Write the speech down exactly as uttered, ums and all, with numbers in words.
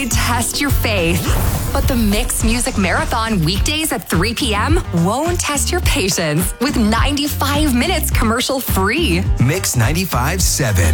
may test your faith, but the Mix Music Marathon weekdays at three p.m. won't test your patience with ninety-five minutes commercial free. Mix ninety-five point seven.